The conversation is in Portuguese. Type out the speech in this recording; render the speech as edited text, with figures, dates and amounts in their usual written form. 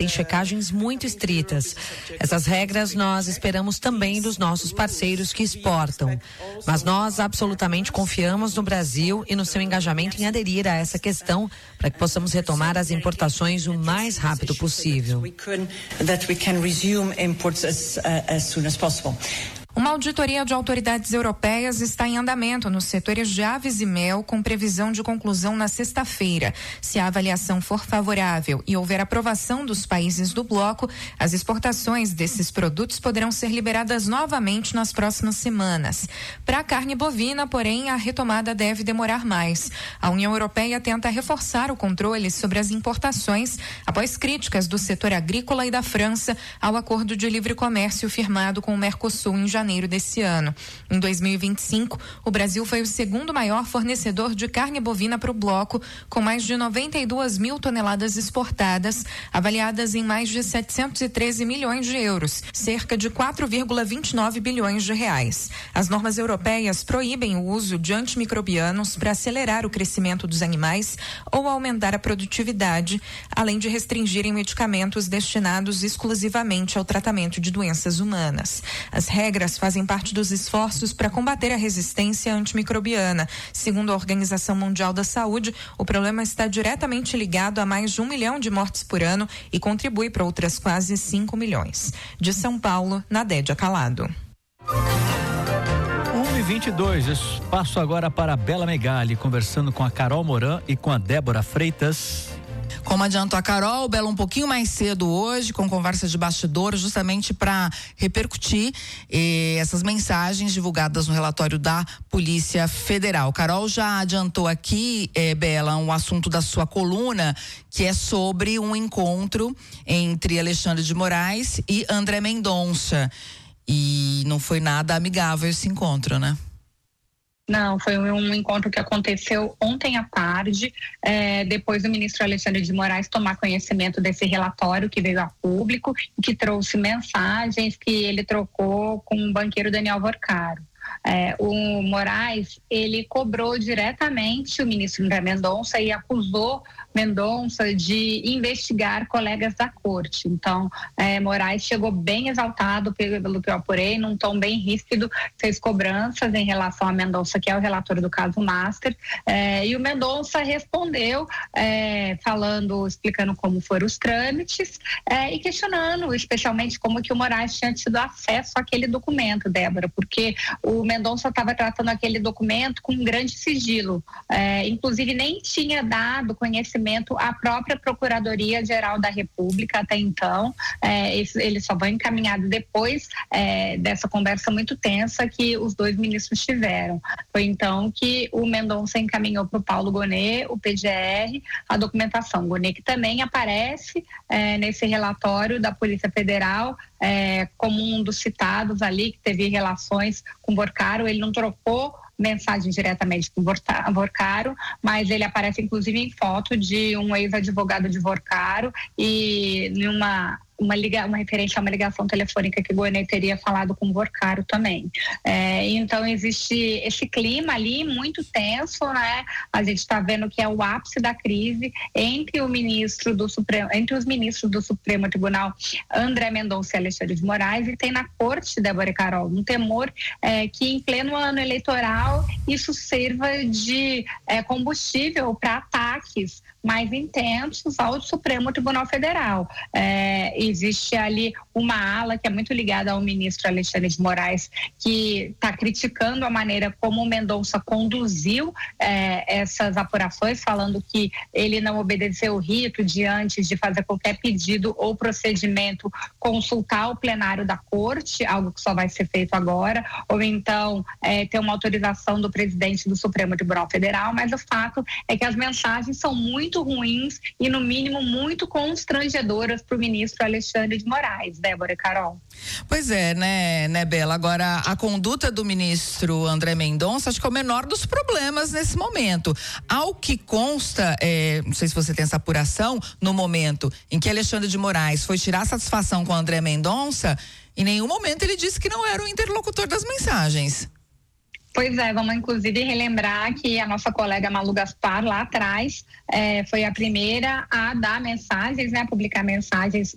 checagens muito estritas. Essas regras nós esperamos também dos nossos parceiros que exportam. Mas nós absolutamente confiamos no Brasil e no seu engajamento em aderir a essa questão para que possamos retomar as importações o mais rápido possível. Uma auditoria de autoridades europeias está em andamento nos setores de aves e mel, com previsão de conclusão na sexta-feira. Se a avaliação for favorável e houver aprovação dos países do bloco, as exportações desses produtos poderão ser liberadas novamente nas próximas semanas. Para a carne bovina, porém, a retomada deve demorar mais. A União Europeia tenta reforçar o controle sobre as importações após críticas do setor agrícola e da França ao acordo de livre comércio firmado com o Mercosul em janeiro desse ano. Em 2025, o Brasil foi o segundo maior fornecedor de carne bovina para o bloco, com mais de 92 mil toneladas exportadas, avaliadas em mais de 713 milhões de euros, cerca de 4,29 bilhões de reais. As normas europeias proíbem o uso de antimicrobianos para acelerar o crescimento dos animais ou aumentar a produtividade, além de restringirem medicamentos destinados exclusivamente ao tratamento de doenças humanas. As regras fazem parte dos esforços para combater a resistência antimicrobiana. Segundo a Organização Mundial da Saúde, o problema está diretamente ligado a mais de 1 milhão de mortes por ano e contribui para outras quase 5 milhões. De São Paulo, Nadédia Calado. 1h22, passo agora para a Bela Megali, conversando com a Carol Moran e com a Débora Freitas. Como adiantou a Carol, Bela um pouquinho mais cedo hoje, com conversa de bastidor, justamente para repercutir essas mensagens divulgadas no relatório da Polícia Federal. Carol já adiantou aqui, Bela, um assunto da sua coluna, que é sobre um encontro entre Alexandre de Moraes e André Mendonça. E não foi nada amigável esse encontro, né? Não, foi um encontro que aconteceu ontem à tarde, depois do ministro Alexandre de Moraes tomar conhecimento desse relatório que veio a público e que trouxe mensagens que ele trocou com o banqueiro Daniel Vorcaro. O Moraes, ele cobrou diretamente o ministro André Mendonça e acusou Mendonça de investigar colegas da corte. Então, Moraes chegou bem exaltado, pelo que eu apurei, num tom bem ríspido, fez cobranças em relação a Mendonça, que é o relator do caso Master, e o Mendonça respondeu, explicando como foram os trâmites, e questionando especialmente como que o Moraes tinha tido acesso àquele documento, Débora, porque o Mendonça estava tratando aquele documento com um grande sigilo, inclusive nem tinha dado conhecimento à própria Procuradoria-Geral da República até então. Ele só foi encaminhado depois dessa conversa muito tensa que os dois ministros tiveram. Foi então que o Mendonça encaminhou para o Paulo Gonet, o PGR, a documentação. Gonet que também aparece nesse relatório da Polícia Federal como um dos citados ali, que teve relações com Vorcaro. Ele não trocou mensagem diretamente com Vorcaro, mas ele aparece inclusive em foto de um ex-advogado de Vorcaro e uma referência a uma ligação telefônica que Gonet teria falado com Vorcaro também. Então existe esse clima ali muito tenso, né? A gente está vendo que é o ápice da crise entre os ministros do Supremo Tribunal, André Mendonça e Alexandre de Moraes, e tem na corte, Débora e Carol, um temor que em pleno ano eleitoral isso sirva de combustível para ataques mais intensos ao Supremo Tribunal Federal. Existe ali uma ala que é muito ligada ao ministro Alexandre de Moraes, que está criticando a maneira como o Mendonça conduziu essas apurações, falando que ele não obedeceu o rito de, antes de fazer qualquer pedido ou procedimento, consultar o plenário da corte, algo que só vai ser feito agora, ou então ter uma autorização do presidente do Supremo Tribunal Federal. Mas o fato é que as mensagens são muito ruins e, no mínimo, muito constrangedoras para o ministro Alexandre de Moraes, Débora e Carol. Pois é, né, Bela? Agora, a conduta do ministro André Mendonça, acho que é o menor dos problemas nesse momento. Ao que consta, não sei se você tem essa apuração, no momento em que Alexandre de Moraes foi tirar satisfação com André Mendonça, em nenhum momento ele disse que não era o interlocutor das mensagens. Pois é, vamos inclusive relembrar que a nossa colega Malu Gaspar lá atrás foi a primeira a dar mensagens, né, a publicar mensagens